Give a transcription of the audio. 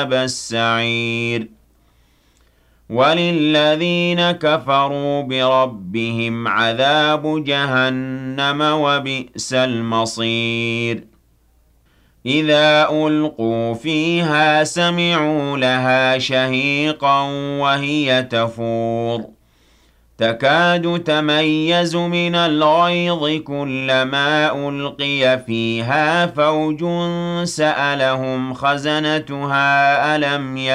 السعير وللذين كفروا بربهم عذاب جهنم وبئس المصير إذا ألقوا فيها سمعوا لها شهيقا وهي تفور تكاد تميز من الغيظ كلما ألقي فيها فوج سألهم خزنتها ألم